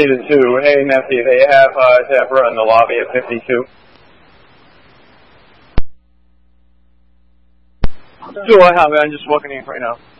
see the two. Hey, Nephi, they have Deborah in the lobby at 52. Do I have it? I'm just walking in right now.